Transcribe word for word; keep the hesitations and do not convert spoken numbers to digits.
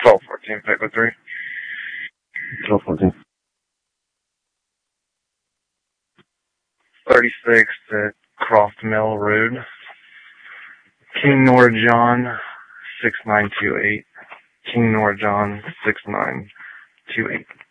twelve fourteen, Pico three. twelve fourteen. thirty-six at Croft Mill Road. King Nor John, six nine two eight. King Nor John, six nine two eight.